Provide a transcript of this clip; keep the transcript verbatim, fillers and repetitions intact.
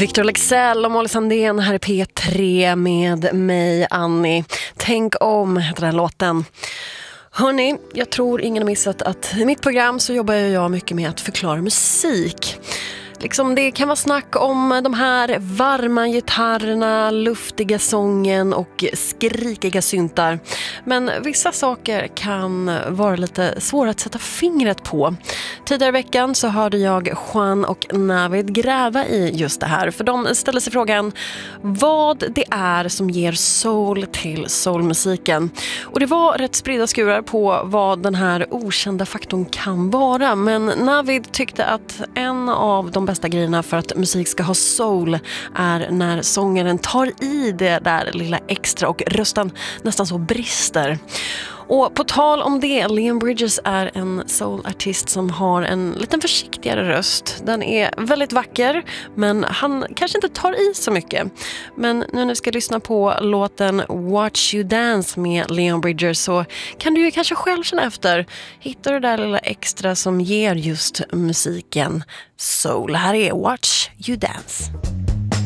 Victor Leksell och Molly Sandén här i P tre med mig, Annie. Tänk om heter den här låten. Hörrni, jag tror ingen har missat att i mitt program så jobbar jag mycket med att förklara musik. Liksom det kan vara snack om de här varma gitarrerna, luftiga sången och skrikiga syntar. Men vissa saker kan vara lite svåra att sätta fingret på. Tidigare i veckan så hörde jag Juan och Navid gräva i just det här. För de ställer sig frågan vad det är som ger soul till soulmusiken. Och det var rätt spridda skurar på vad den här okända faktorn kan vara. Men Navid tyckte att en av de bästa grejerna för att musik ska ha soul är när sångaren tar i det där lilla extra och rösten nästan så brister. Och på tal om det, Leon Bridges är en soulartist som har en liten försiktigare röst. Den är väldigt vacker, men han kanske inte tar i så mycket. Men nu när vi ska lyssna på låten Watch You Dance med Leon Bridges så kan du ju kanske själv känna efter. Hittar du det där lilla extra som ger just musiken soul. Här är Watch You Dance.